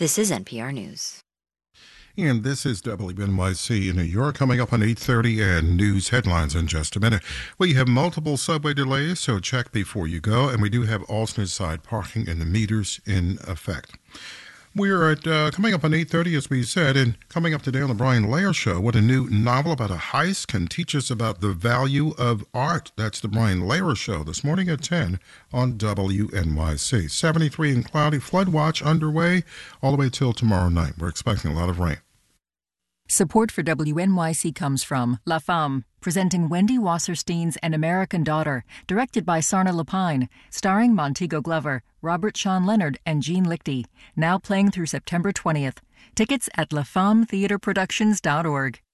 This is NPR News. And this is WNYC in New York, coming up on 8:30 and news headlines in just a minute. We have multiple subway delays, so check before you go, and we do have alternate side parking and the meters in effect. We're at coming up on 8:30, as we said, and coming up today on the Brian Lehrer Show, what a new novel about a heist can teach us about the value of art. That's the Brian Lehrer Show this morning at 10 on WNYC. 73 and cloudy, flood watch underway all the way till tomorrow night. We're expecting a lot of rain. Support for WNYC comes from La Femme, presenting Wendy Wasserstein's An American Daughter, directed by Sarna Lapine, starring Montego Glover, Robert Sean Leonard, and Jean Lichty. Now playing through September 20th. Tickets at lafemmetheatreproductions.org.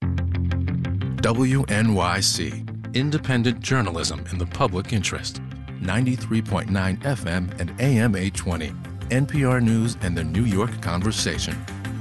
WNYC, independent journalism in the public interest. 93.9 FM and AM 820. NPR News and the New York Conversation.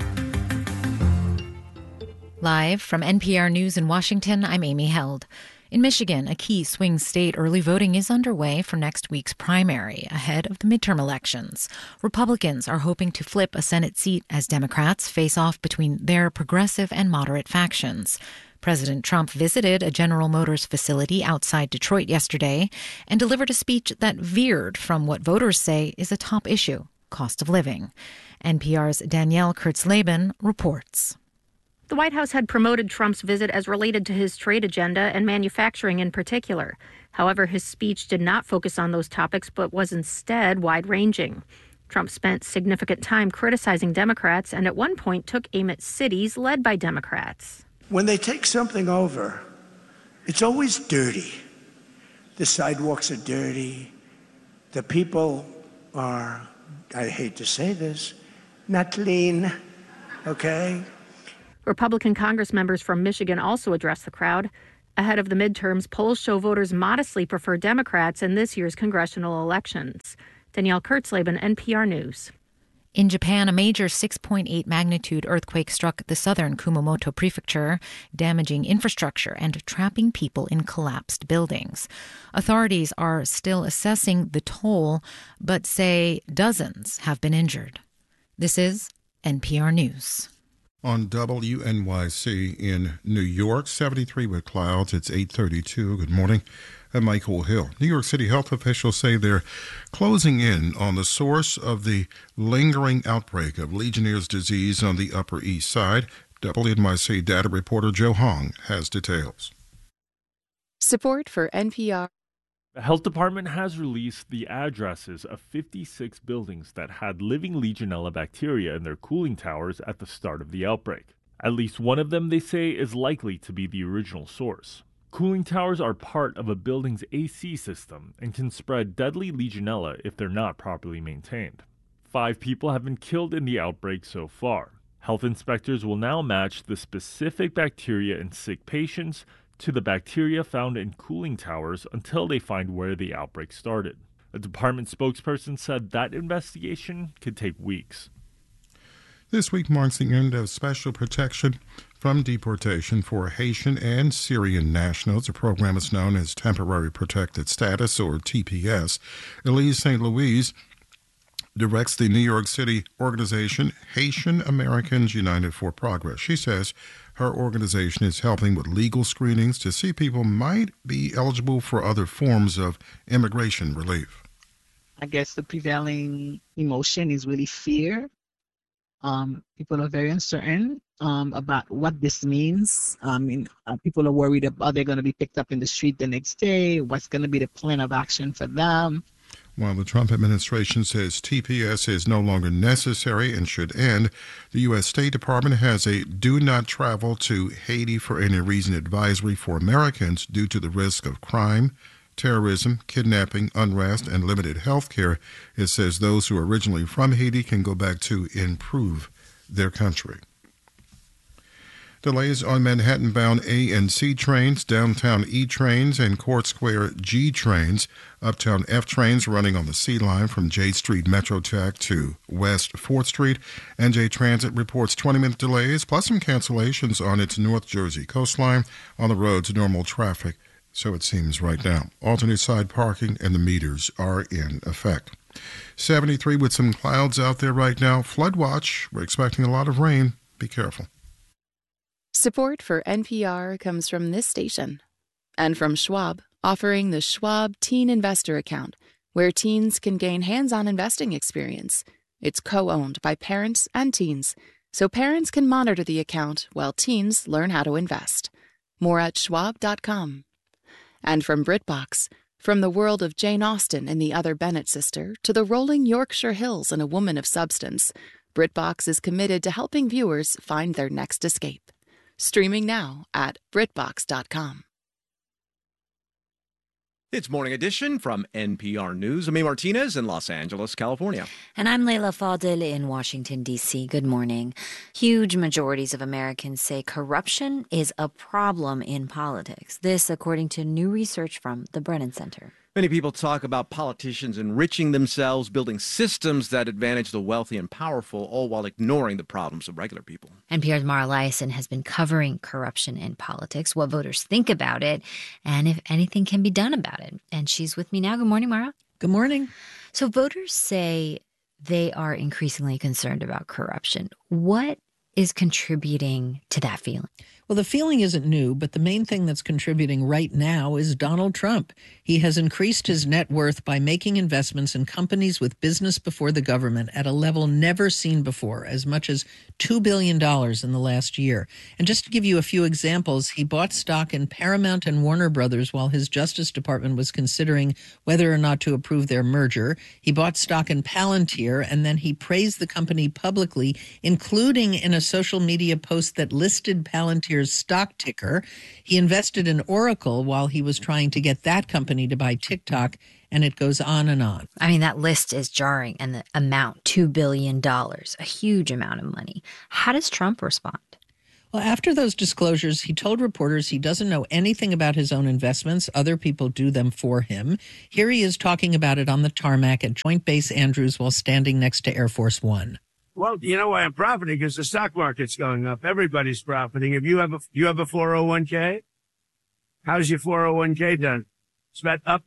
Live from NPR News in Washington, I'm Amy Held. In Michigan, a key swing state, early voting is underway for next week's primary, ahead of the midterm elections. Republicans are hoping to flip a Senate seat as Democrats face off between their progressive and moderate factions. President Trump visited a General Motors facility outside Detroit yesterday and delivered a speech that veered from what voters say is a top issue, cost of living. NPR's Danielle Kurtzleben reports. The White House had promoted Trump's visit as related to his trade agenda and manufacturing in particular. However, his speech did not focus on those topics, but was instead wide-ranging. Trump spent significant time criticizing Democrats and at one point took aim at cities led by Democrats. When they take something over, it's always dirty. The sidewalks are dirty. The people are, I hate to say this, not clean, okay? Republican Congress members from Michigan also addressed the crowd. Ahead of the midterms, polls show voters modestly prefer Democrats in this year's congressional elections. Danielle Kurtzleben, NPR News. In Japan, a major 6.8 magnitude earthquake struck the southern Kumamoto prefecture, damaging infrastructure and trapping people in collapsed buildings. Authorities are still assessing the toll, but say dozens have been injured. This is NPR News. On WNYC in New York, 73 with clouds. It's 8:32. Good morning. I'm Michael Hill. New York City health officials say they're closing in on the source of the lingering outbreak of Legionnaire's disease on the Upper East Side. WNYC data reporter Joe Hong has details. Support for NPR. The health department has released the addresses of 56 buildings that had living Legionella bacteria in their cooling towers at the start of the outbreak. At least one of them, they say, is likely to be the original source. Cooling towers are part of a building's AC system and can spread deadly Legionella if they're not properly maintained. 5 people have been killed in the outbreak so far. Health inspectors will now match the specific bacteria in sick patients to the bacteria found in cooling towers until they find where the outbreak started. A department spokesperson said that investigation could take weeks. This week marks the end of special protection from deportation for Haitian and Syrian nationals. The program is known as Temporary Protected Status, or TPS. Elise St. Louis directs the New York City organization Haitian Americans United for Progress. She says her organization is helping with legal screenings to see people might be eligible for other forms of immigration relief. I guess the prevailing emotion is really fear. People are very uncertain about what this means. People are worried about they're going to be picked up in the street the next day. What's going to be the plan of action for them? While the Trump administration says TPS is no longer necessary and should end, the U.S. State Department has a do not travel to Haiti for any reason advisory for Americans due to the risk of crime, terrorism, kidnapping, unrest, and limited health care. It says those who are originally from Haiti can go back to improve their country. Delays on Manhattan-bound A and C trains, downtown E trains, and Court Square G trains. Uptown F trains running on the C line from J Street Metrotech to West 4th Street. NJ Transit reports 20-minute delays, plus some cancellations on its North Jersey coastline. On the roads, normal traffic, so it seems right now. Alternate side parking and the meters are in effect. 73 with some clouds out there right now. Flood watch. We're expecting a lot of rain. Be careful. Support for NPR comes from this station and from Schwab, offering the Schwab Teen Investor Account, where teens can gain hands-on investing experience. It's co-owned by parents and teens, so parents can monitor the account while teens learn how to invest. More at schwab.com. And from BritBox, from the world of Jane Austen and the Other Bennet sister to the rolling Yorkshire Hills and A Woman of Substance, BritBox is committed to helping viewers find their next escape. Streaming now at BritBox.com. It's Morning Edition from NPR News. I'm Amy Martinez in Los Angeles, California. And I'm Leila Fadel in Washington, D.C. Good morning. Huge majorities of Americans say corruption is a problem in politics. This, according to new research from the Brennan Center. Many people talk about politicians enriching themselves, building systems that advantage the wealthy and powerful, all while ignoring the problems of regular people. NPR's Mara Liasson has been covering corruption in politics, what voters think about it, and if anything can be done about it. And she's with me now. Good morning, Mara. Good morning. So voters say they are increasingly concerned about corruption. What is contributing to that feeling? Well, the feeling isn't new, but the main thing that's contributing right now is Donald Trump. He has increased his net worth by making investments in companies with business before the government at a level never seen before, as much as $2 billion in the last year. And just to give you a few examples, he bought stock in Paramount and Warner Brothers while his Justice Department was considering whether or not to approve their merger. He bought stock in Palantir, and then he praised the company publicly, including in a social media post that listed Palantir's stock ticker. He invested in Oracle while he was trying to get that company to buy TikTok, and it goes on and on. I mean, that list is jarring, and the amount, $2 billion, a huge amount of money. How does Trump respond? Well, after those disclosures, he told reporters he doesn't know anything about his own investments. Other people do them for him. Here he is talking about it on the tarmac at Joint Base Andrews while standing next to Air Force One. Well, you know why I'm profiting? Because the stock market's going up. Everybody's profiting. If you have a 401k, how's your 401k done? It's about up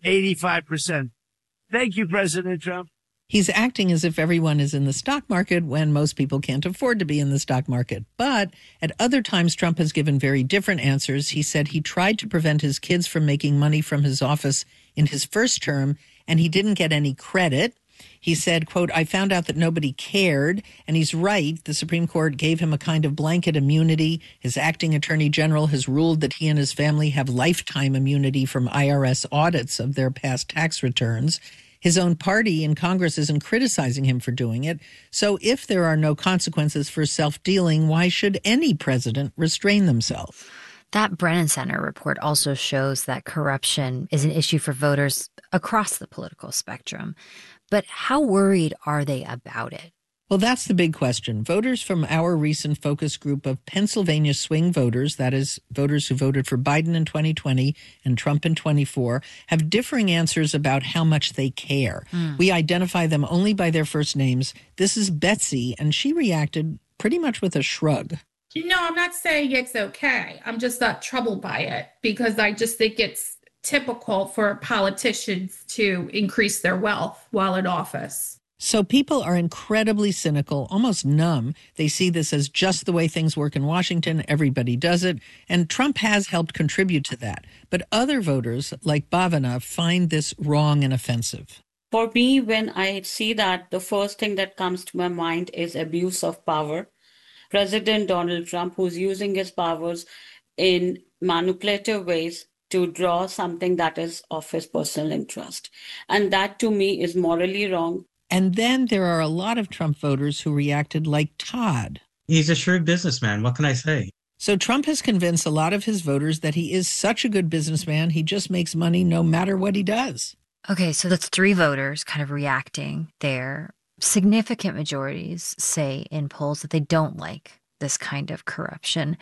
85%. Thank you, President Trump. He's acting as if everyone is in the stock market when most people can't afford to be in the stock market. But at other times, Trump has given very different answers. He said he tried to prevent his kids from making money from his office in his first term, and he didn't get any credit. He said, quote, I found out that nobody cared. And he's right. The Supreme Court gave him a kind of blanket immunity. His acting attorney general has ruled that he and his family have lifetime immunity from IRS audits of their past tax returns. His own party in Congress isn't criticizing him for doing it. So if there are no consequences for self-dealing, why should any president restrain themselves? That Brennan Center report also shows that corruption is an issue for voters across the political spectrum. But how worried are they about it? Well, that's the big question. Voters from our recent focus group of Pennsylvania swing voters, that is, voters who voted for Biden in 2020 and Trump in 24, have differing answers about how much they care. We identify them only by their first names. This is Betsy, and she reacted pretty much with a shrug. No, I'm not saying it's okay. I'm just not troubled by it because I just think it's typical for politicians to increase their wealth while in office. So people are incredibly cynical, almost numb. They see this as just the way things work in Washington. Everybody does it. And Trump has helped contribute to that. But other voters, like Bhavana, find this wrong and offensive. For me, when I see that, the first thing that comes to my mind is abuse of power. President Donald Trump, who's using his powers in manipulative ways to draw something that is of his personal interest. And that, to me, is morally wrong. And then there are a lot of Trump voters who reacted like Todd. He's a shrewd businessman. What can I say? So Trump has convinced a lot of his voters that he is such a good businessman, he just makes money no matter what he does. Okay, so that's three voters kind of reacting there. Significant majorities say in polls that they don't like this kind of corruption.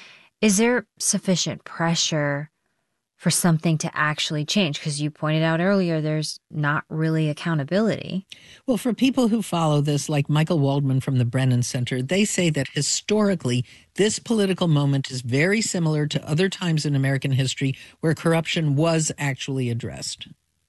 Is there sufficient pressure for something to actually change? Because you pointed out earlier, there's not really accountability. Well, for people who follow this, like Michael Waldman from the Brennan Center, they say that historically, this political moment is very similar to other times in American history where corruption was actually addressed.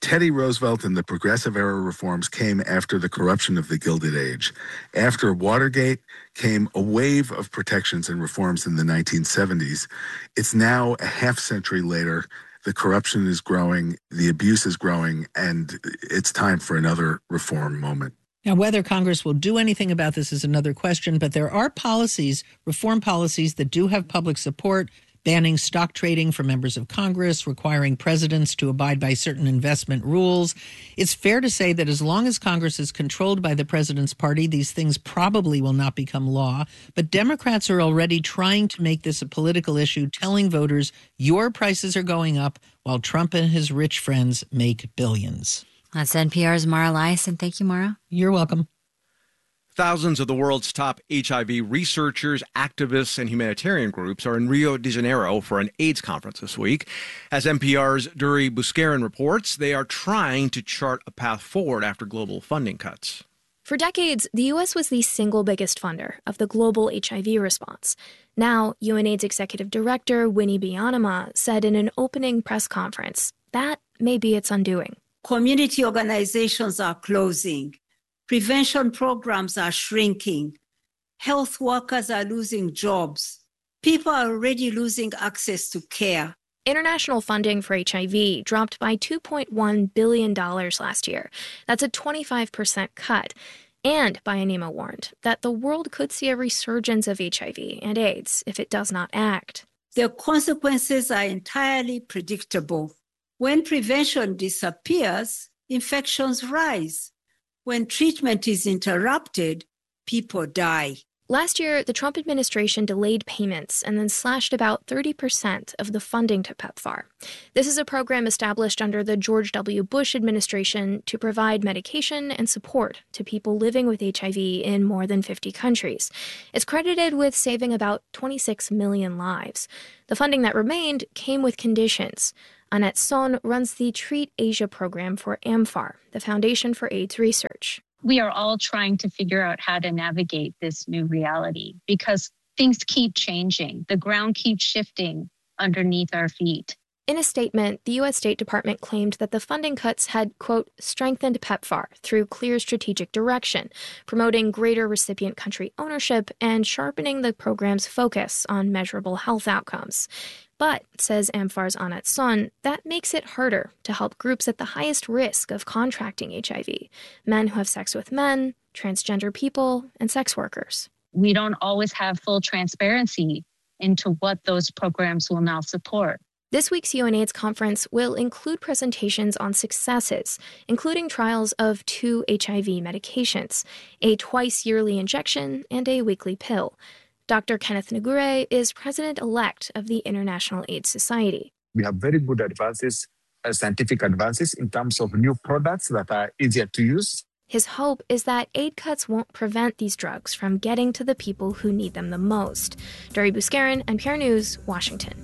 Teddy Roosevelt and the Progressive Era reforms came after the corruption of the Gilded Age. After Watergate came a wave of protections and reforms in the 1970s. It's now a half century later. The corruption is growing, the abuse is growing, and it's time for another reform moment. Now, whether Congress will do anything about this is another question, but there are policies, reform policies, that do have public support, banning stock trading for members of Congress, requiring presidents to abide by certain investment rules. It's fair to say that as long as Congress is controlled by the president's party, these things probably will not become law. But Democrats are already trying to make this a political issue, telling voters your prices are going up while Trump and his rich friends make billions. That's NPR's Mara Liasson. Thank you, Mara. You're welcome. Thousands of the world's top HIV researchers, activists, and humanitarian groups are in Rio de Janeiro for an AIDS conference this week. As NPR's Duri Buscarin reports, they are trying to chart a path forward after global funding cuts. For decades, the U.S. was the single biggest funder of the global HIV response. Now, UNAIDS Executive Director Winnie Byanyima said in an opening press conference that may be its undoing. Community organizations are closing. Prevention programs are shrinking. Health workers are losing jobs. People are already losing access to care. International funding for HIV dropped by $2.1 billion last year. That's a 25% cut. And Byanyima warned that the world could see a resurgence of HIV and AIDS if it does not act. The consequences are entirely predictable. When prevention disappears, infections rise. When treatment is interrupted, people die. Last year, the Trump administration delayed payments and then slashed about 30% of the funding to PEPFAR. This is a program established under the George W. Bush administration to provide medication and support to people living with HIV in more than 50 countries. It's credited with saving about 26 million lives. The funding that remained came with conditions. Annette Son runs the Treat Asia program for AMFAR, the Foundation for AIDS Research. We are all trying to figure out how to navigate this new reality because things keep changing. The ground keeps shifting underneath our feet. In a statement, the U.S. State Department claimed that the funding cuts had, quote, strengthened PEPFAR through clear strategic direction, promoting greater recipient country ownership and sharpening the program's focus on measurable health outcomes. But, says AMFAR's Annette Son, that makes it harder to help groups at the highest risk of contracting HIV, men who have sex with men, transgender people, and sex workers. We don't always have full transparency into what those programs will now support. This week's UNAIDS conference will include presentations on successes, including trials of 2 HIV medications, a twice-yearly injection and a weekly pill. Dr. Kenneth Ngure is president-elect of the International AIDS Society. We have very good advances, scientific advances in terms of new products that are easier to use. His hope is that aid cuts won't prevent these drugs from getting to the people who need them the most. Duri Buscarin, NPR News, Washington.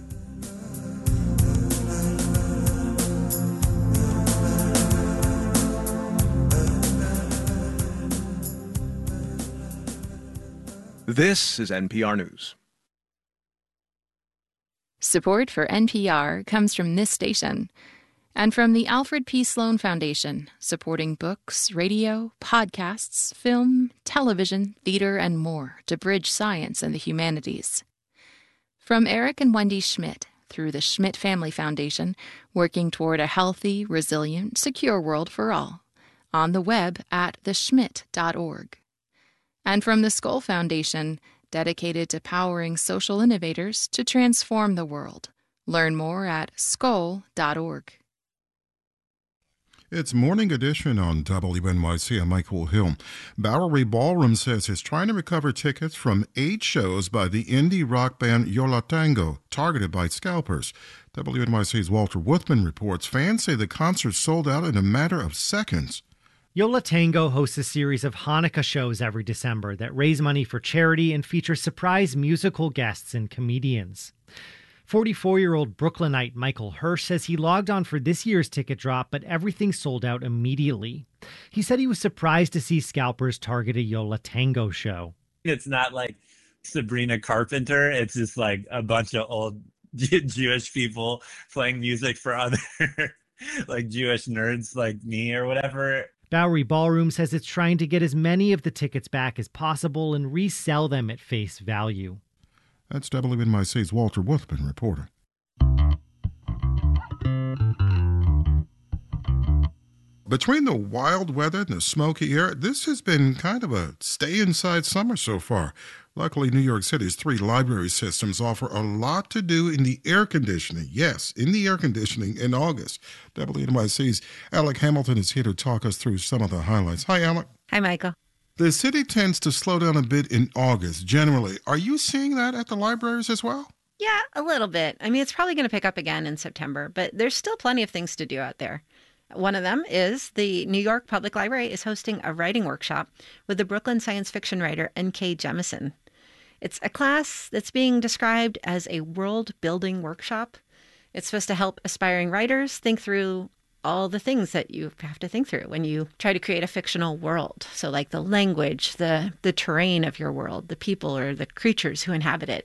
This is NPR News. Support for NPR comes from this station and from the Alfred P. Sloan Foundation, supporting books, radio, podcasts, film, television, theater, and more to bridge science and the humanities. From Eric and Wendy Schmidt through the Schmidt Family Foundation, working toward a healthy, resilient, secure world for all. On the web at theschmidt.org. And from the Skoll Foundation, dedicated to powering social innovators to transform the world. Learn more at skoll.org. It's Morning Edition on WNYC. I'm Michael Hill. Bowery Ballroom says it's trying to recover tickets from 8 shows by the indie rock band Yo La Tengo, targeted by scalpers. WNYC's Walter Wuthman reports fans say the concert sold out in a matter of seconds. Yo La Tengo hosts a series of Hanukkah shows every December that raise money for charity and feature surprise musical guests and comedians. 44-year-old Brooklynite Michael Hirsch says he logged on for this year's ticket drop, but everything sold out immediately. He said he was surprised to see scalpers target a Yo La Tengo show. It's not like Sabrina Carpenter. It's just like a bunch of old Jewish people playing music for other like Jewish nerds like me or whatever. Bowery Ballroom says it's trying to get as many of the tickets back as possible and resell them at face value. That's WNYC's Walter Wolfman reporting. Between the wild weather and the smoky air, this has been kind of a stay-inside summer so far. Luckily, New York City's 3 library systems offer a lot to do in the air conditioning. Yes, in the air conditioning in August. WNYC's Alec Hamilton is here to talk us through some of the highlights. Hi, Alec. Hi, Michael. The city tends to slow down a bit in August, generally. Are you seeing that at the libraries as well? Yeah, a little bit. I mean, it's probably going to pick up again in September, but there's still plenty of things to do out there. One of them is the New York Public Library is hosting a writing workshop with the Brooklyn science fiction writer N.K. Jemisin. It's a class that's being described as a world-building workshop. It's supposed to help aspiring writers think through all the things that you have to think through when you try to create a fictional world. So like the language, the terrain of your world, the people or the creatures who inhabit it.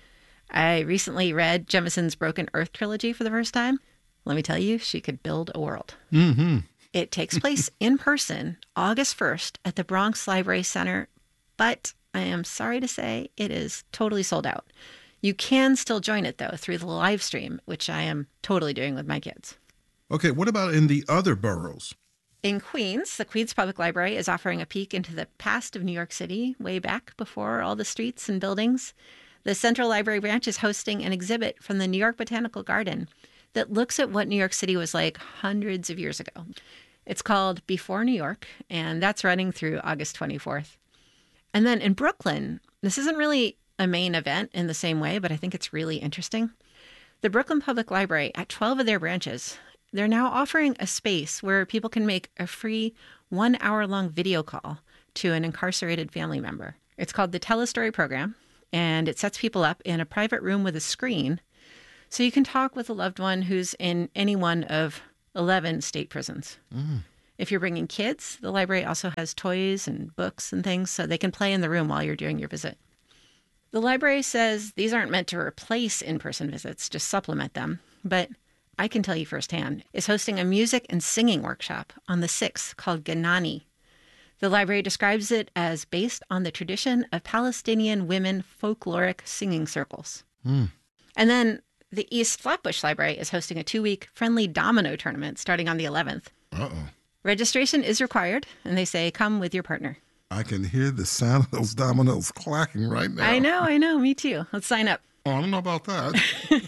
I recently read Jemisin's Broken Earth trilogy for the first time. Let me tell you, she could build a world. Mm-hmm. It takes place in person, August 1st, at the Bronx Library Center, but I am sorry to say it is totally sold out. You can still join it, though, through the live stream, which I am totally doing with my kids. Okay, what about in the other boroughs? In Queens, the Queens Public Library is offering a peek into the past of New York City, way back before all the streets and buildings. The Central Library Branch is hosting an exhibit from the New York Botanical Garden that looks at what New York City was like hundreds of years ago. It's called Before New York, and that's running through August 24th. And then in Brooklyn, this isn't really a main event in the same way, but I think it's really interesting. The Brooklyn Public Library, at 12 of their branches, they're now offering a space where people can make a free 1-hour-long video call to an incarcerated family member. It's called the Tell a Story program, and it sets people up in a private room with a screen so you can talk with a loved one who's in any one of 11 state prisons. Mm. If you're bringing kids, the library also has toys and books and things so they can play in the room while you're doing your visit. The library says these aren't meant to replace in-person visits, just supplement them. But I can tell you firsthand, is hosting a music and singing workshop on the 6th called Ganani. The library describes it as based on the tradition of Palestinian women folkloric singing circles. Mm. And then the East Flatbush Library is hosting a 2-week friendly domino tournament starting on the 11th. Uh-oh. Registration is required, and they say come with your partner. I can hear the sound of those dominoes clacking right now. I know, me too. Let's sign up. Oh, I don't know about that.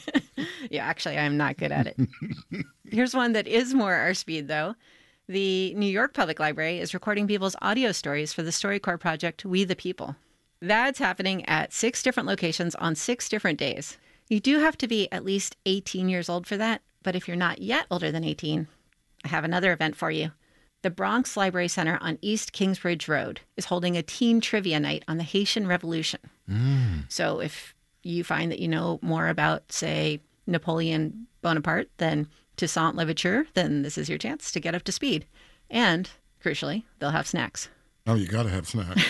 Yeah, actually, I'm not good at it. Here's one that is more our speed, though. The New York Public Library is recording people's audio stories for the StoryCorps project We the People. That's happening at 6 different locations on 6 different days. You do have to be at least 18 years old for that, but if you're not yet older than 18, I have another event for you. The Bronx Library Center on East Kingsbridge Road is holding a teen trivia night on the Haitian Revolution. Mm. So if you find that you know more about, say, Napoleon Bonaparte than Toussaint Louverture, then this is your chance to get up to speed. And, crucially, they'll have snacks. Oh, you got to have snacks.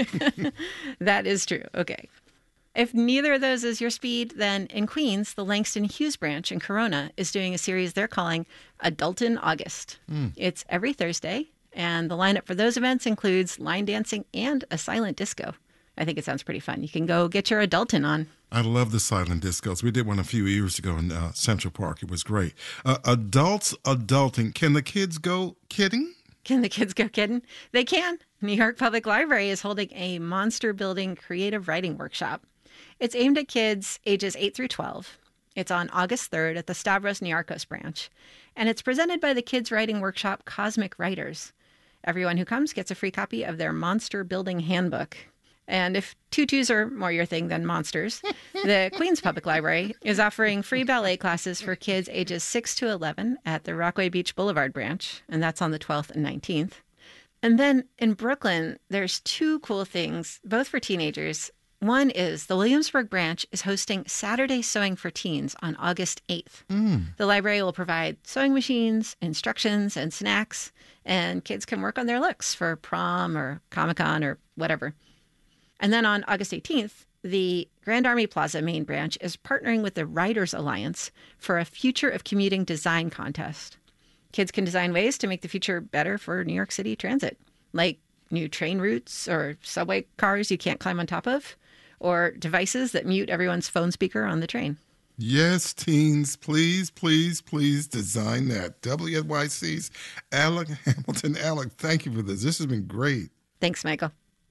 That is true. Okay. If neither of those is your speed, then in Queens, the Langston Hughes branch in Corona is doing a series they're calling Adultin' August. Mm. It's every Thursday, and the lineup for those events includes line dancing and a silent disco. I think it sounds pretty fun. You can go get your adultin' on. I love the silent discos. We did one a few years ago in Central Park. It was great. Adults adulting. Can the kids go kidding? Can the kids go kidding? They can. New York Public Library is holding a monster building creative writing workshop. It's aimed at kids ages 8 through 12. It's on August 3rd at the Stavros Niarchos branch. And it's presented by the kids' writing workshop Cosmic Writers. Everyone who comes gets a free copy of their monster building handbook. And if tutus are more your thing than monsters, the Queens Public Library is offering free ballet classes for kids ages 6 to 11 at the Rockaway Beach Boulevard branch, and that's on the 12th and 19th. And then in Brooklyn, there's 2 cool things, both for teenagers. One is the Williamsburg branch is hosting Saturday Sewing for Teens on August 8th. Mm. The library will provide sewing machines, instructions, and snacks, and kids can work on their looks for prom or Comic-Con or whatever. And then on August 18th, the Grand Army Plaza main branch is partnering with the Writers Alliance for a Future of Commuting design contest. Kids can design ways to make the future better for New York City transit, like new train routes or subway cars you can't climb on top of, or devices that mute everyone's phone speaker on the train. Yes, teens, please, please, please design that. WNYC's Alec Hamilton. Alec, thank you for this. This has been great. Thanks, Michael.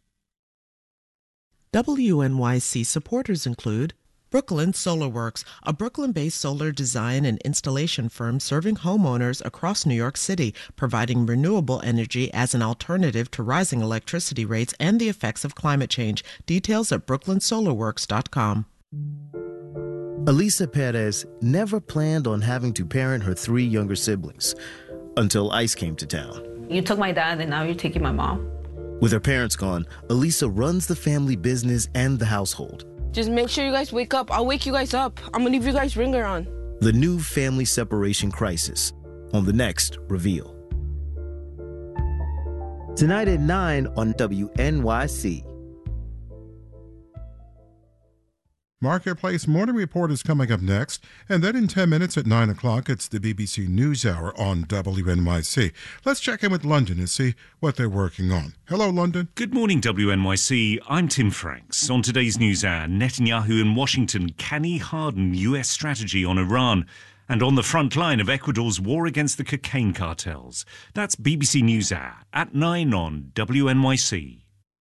WNYC supporters include Brooklyn Solar Works, a Brooklyn-based solar design and installation firm serving homeowners across New York City, providing renewable energy as an alternative to rising electricity rates and the effects of climate change. Details at brooklynsolarworks.com. Elisa Perez never planned on having to parent her 3 younger siblings until ICE came to town. You took my dad and now you're taking my mom. With her parents gone, Elisa runs the family business and the household. Just make sure you guys wake up. I'll wake you guys up. I'm gonna leave you guys ringer on. The new family separation crisis on the next Reveal. Tonight at 9 on WNYC. Marketplace Morning Report is coming up next, and then in 10 minutes at 9 o'clock, it's the BBC NewsHour on WNYC. Let's check in with London and see what they're working on. Hello, London. Good morning, WNYC. I'm Tim Franks. On today's NewsHour, Netanyahu in Washington, can he harden U.S. strategy on Iran? And on the front line of Ecuador's war against the cocaine cartels. That's BBC NewsHour at 9 on WNYC.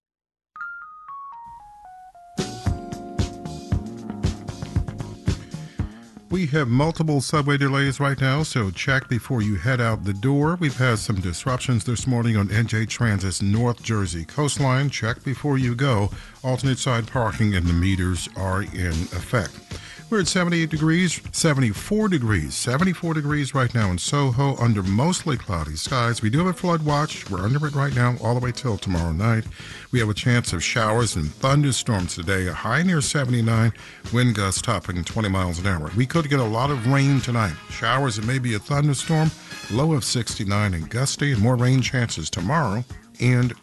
We have multiple subway delays right now, so check before you head out the door. We've had some disruptions this morning on NJ Transit's North Jersey coastline. Check before you go. Alternate side parking and the meters are in effect. We're at 78 degrees, 74 degrees right now in Soho under mostly cloudy skies. We do have a flood watch. We're under it right now all the way till tomorrow night. We have a chance of showers and thunderstorms today, a high near 79, wind gusts topping 20 miles an hour. We could get a lot of rain tonight. Showers and maybe a thunderstorm, low of 69 and gusty, and more rain chances tomorrow and